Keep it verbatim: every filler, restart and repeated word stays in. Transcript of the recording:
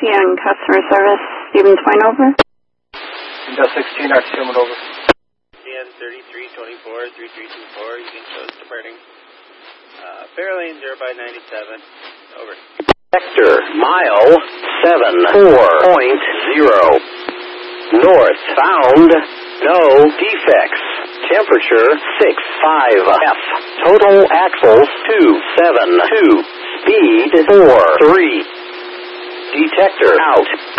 Young customer service, Stevens Point over. Window sixteen, R two, over. C N thirty-three twenty-four, three three two four, you can show us departing. Uh, Fairlane, zero by ninety-seven, over. Sector, mile seven four point zero. Northbound, no defects. Temperature six five F. Total axles two seven two. Speed four three. Detector out.